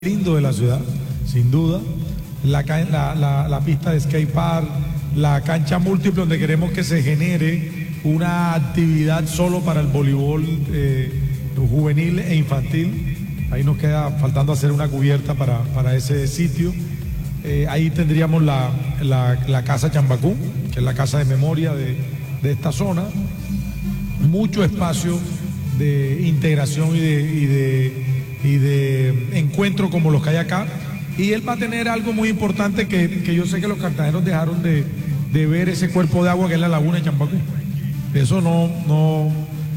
lindo de la ciudad, sin duda. La pista de skate park, la cancha múltiple donde queremos que se genere una actividad solo para el voleibol juvenil e infantil. Ahí nos queda faltando hacer una cubierta para ese sitio. Ahí tendríamos la Casa Chambacú, que es la casa de memoria de esta zona. Mucho espacio de integración y de encuentro como los que hay acá. Y él va a tener algo muy importante que yo sé que los cartageneros dejaron de ver, ese cuerpo de agua que es la laguna de Chambacú. Eso no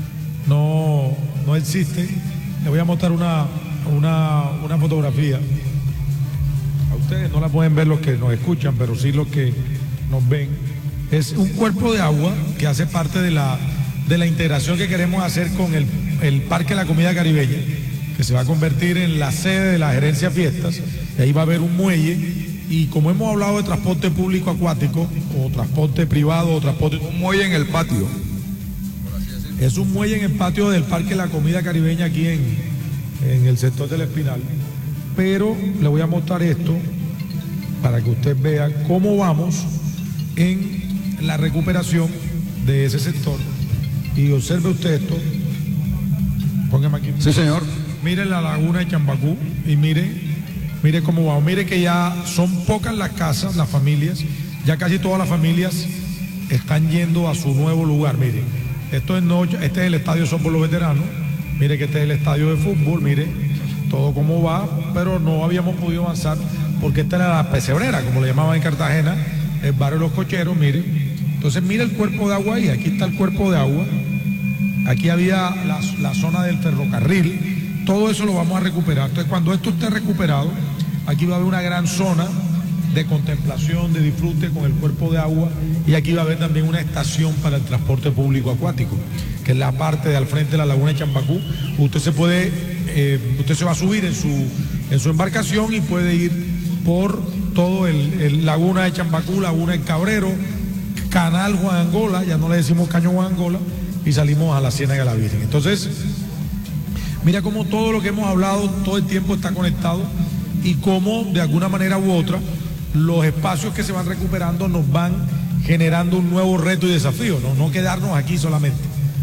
existe. Le voy a mostrar una fotografía. A ustedes no la pueden ver los que nos escuchan, pero sí los que nos ven. Es un cuerpo de agua que hace parte de la integración que queremos hacer con el Parque de la Comida Caribeña, que se va a convertir en la sede de la gerencia fiestas, y ahí va a haber un muelle, y como hemos hablado de transporte público acuático, o transporte privado, o transporte... Un muelle en el patio. Es un muelle en el patio del Parque de la Comida Caribeña aquí en el sector del Espinal, pero le voy a mostrar esto para que usted vea cómo vamos en la recuperación de ese sector, y observe usted esto. Póngame aquí. Sí, señor. Mire la laguna de Chambacú y mire cómo va. Mire que ya son pocas las casas, las familias, ya casi todas las familias están yendo a su nuevo lugar. Mire, este es el estadio Son por los Veteranos. Mire que este es el estadio de fútbol, mire todo cómo va, pero no habíamos podido avanzar porque esta era la pesebrera, como le llamaban en Cartagena, el barrio de los cocheros, mire. Entonces mire el cuerpo de agua ahí, aquí está el cuerpo de agua, aquí había la zona del ferrocarril. Todo eso lo vamos a recuperar. Entonces, cuando esto esté recuperado, aquí va a haber una gran zona de contemplación, de disfrute con el cuerpo de agua, y aquí va a haber también una estación para el transporte público acuático, que es la parte de al frente de la laguna de Chambacú. Usted se va a subir en su embarcación y puede ir por todo el laguna de Chambacú, laguna del Cabrero, Canal Juan Angola, ya no le decimos Caño Juan Angola, y salimos a la Ciénaga de la Virgen. Entonces, mira cómo todo lo que hemos hablado todo el tiempo está conectado, y cómo de alguna manera u otra los espacios que se van recuperando nos van generando un nuevo reto y desafío, no quedarnos aquí solamente.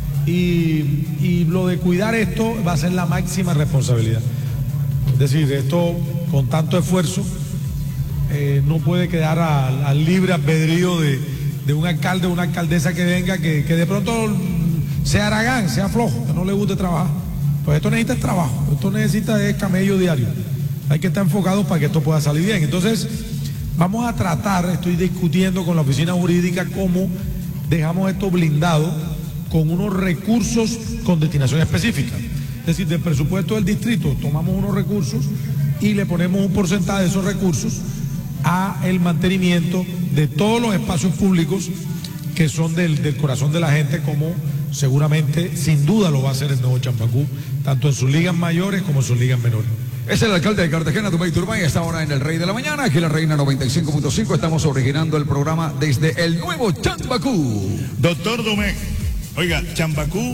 Y lo de cuidar esto va a ser la máxima responsabilidad. Es decir, esto con tanto esfuerzo no puede quedar al libre albedrío de un alcalde o una alcaldesa que venga, que de pronto sea haragán, sea flojo, que no le guste trabajar. Pues esto necesita trabajo, esto necesita camello diario. Hay que estar enfocados para que esto pueda salir bien. Entonces, vamos a tratar, estoy discutiendo con la oficina jurídica cómo dejamos esto blindado con unos recursos con destinación específica. Es decir, del presupuesto del distrito tomamos unos recursos y le ponemos un porcentaje de esos recursos a el mantenimiento de todos los espacios públicos que son del corazón de la gente, como seguramente, sin duda, lo va a hacer el nuevo Chambacú, tanto en sus ligas mayores como en sus ligas menores. Es el alcalde de Cartagena, Dumey Turbay, está ahora en el Rey de la Mañana, aquí en la Reina 95.5. Estamos originando el programa desde el nuevo Chambacú. Doctor Dumey, oiga, Chambacú,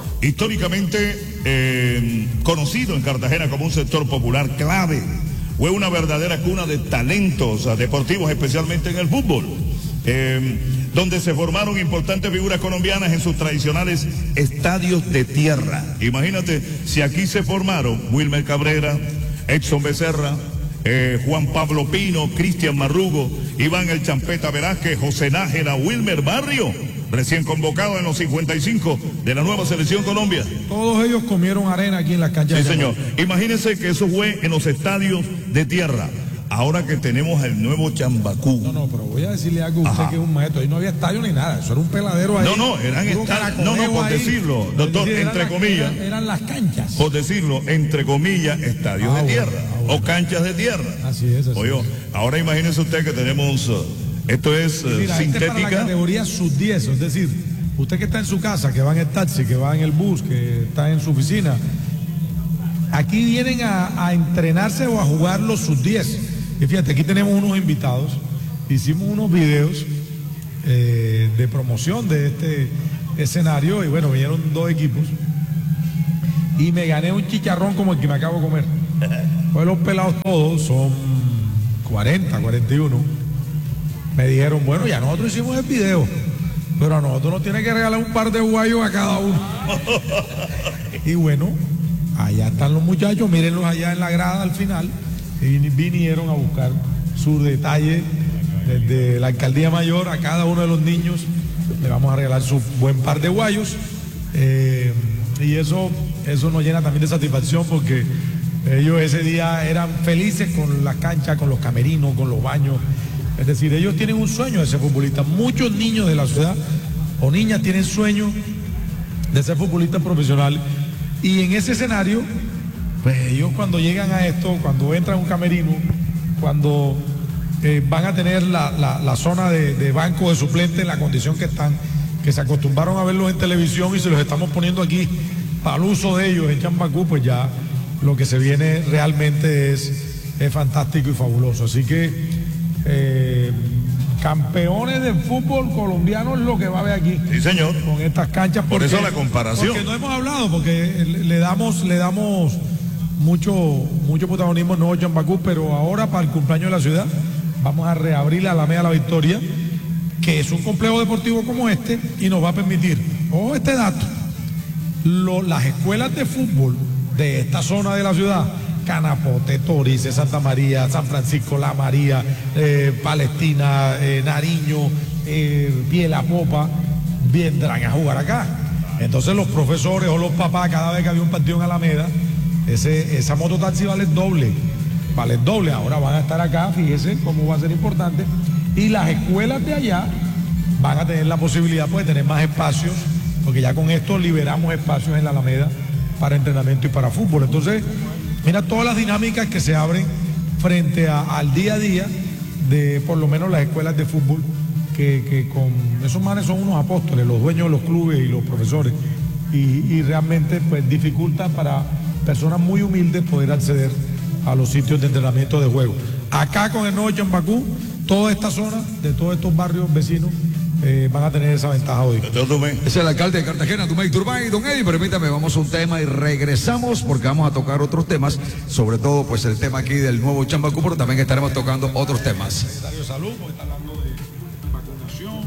históricamente conocido en Cartagena como un sector popular clave, fue una verdadera cuna de talentos deportivos, especialmente en el fútbol, donde se formaron importantes figuras colombianas en sus tradicionales estadios de tierra. Imagínate, si aquí se formaron Wilmer Cabrera, Edson Becerra, Juan Pablo Pino, Cristian Marrugo, Iván El Champeta Velázquez, José Nájera, Wilmer Barrio, recién convocado en los 55 de la nueva Selección Colombia. Todos ellos comieron arena aquí en las canchas. Sí, señor. Imagínense que eso fue en los estadios de tierra. Ahora que tenemos el nuevo Chambacú. No, pero voy a decirle algo a usted. Ajá. Que es un maestro. Ahí no había estadio ni nada. Eso era un peladero ahí. Eran estadios. No, por decirlo, doctor, entre comillas. Eran las canchas. Por decirlo, entre comillas, estadios de tierra. O canchas de tierra. Así es. Oye, ahora imagínese usted que tenemos. Esto es sintética. Para la categoría sub-10, es decir, usted que está en su casa, que va en el taxi, que va en el bus, que está en su oficina, aquí vienen a entrenarse o a jugar los sub-10. Y fíjate, aquí tenemos unos invitados, hicimos unos videos de promoción de este escenario, y bueno, vinieron 2 equipos y me gané un chicharrón como el que me acabo de comer. Pues los pelados todos son 40, 41. Me dijeron, bueno, ya nosotros hicimos el video, pero a nosotros nos tiene que regalar un par de guayos a cada uno. Y bueno, allá están los muchachos, mírenlos allá en la grada al final. Y vinieron a buscar su detalle desde la alcaldía mayor. A cada uno de los niños le vamos a regalar su buen par de guayos. Y eso nos llena también de satisfacción, porque ellos ese día eran felices con las canchas, con los camerinos, con los baños. Es decir, ellos tienen un sueño de ser futbolistas. Muchos niños de la ciudad o niñas tienen sueño de ser futbolistas profesionales. Y en ese escenario, pues ellos cuando llegan a esto, cuando entran a un camerino, cuando van a tener la zona de banco de suplentes en la condición que están, que se acostumbraron a verlos en televisión y se los estamos poniendo aquí para el uso de ellos en Chambacú, pues ya lo que se viene realmente es fantástico y fabuloso. Así que campeones del fútbol colombiano es lo que va a haber aquí. Sí, señor. Con estas canchas. Por eso la comparación. Porque no hemos hablado, porque le damos mucho protagonismo al nuevo Chambacú, pero ahora para el cumpleaños de la ciudad vamos a reabrir la Alameda La Victoria, que es un complejo deportivo como este, y nos va a permitir, ojo este dato, las escuelas de fútbol de esta zona de la ciudad, Canapote, Torice, Santa María, San Francisco, La María, Palestina, Nariño, Pielapopa, vendrán a jugar acá. Entonces los profesores o los papás, cada vez que había un partido en Alameda, esa mototaxi vale el doble. Ahora van a estar acá, fíjese cómo va a ser importante. Y las escuelas de allá van a tener la posibilidad pues, de tener más espacios, porque ya con esto liberamos espacios en la Alameda para entrenamiento y para fútbol. Entonces, mira todas las dinámicas que se abren frente al día a día de por lo menos las escuelas de fútbol, que con esos manes son unos apóstoles, los dueños de los clubes y los profesores, y realmente pues dificultan para personas muy humildes poder acceder a los sitios de entrenamiento de juego. Acá con el nuevo Chambacú, toda esta zona de todos estos barrios vecinos van a tener esa ventaja hoy. Es el alcalde de Cartagena, Dumey Turbay. Don Eddie, permítame, vamos a un tema y regresamos porque vamos a tocar otros temas, sobre todo pues el tema aquí del nuevo Chambacú, pero también estaremos tocando otros temas. Secretario de Salud, porque está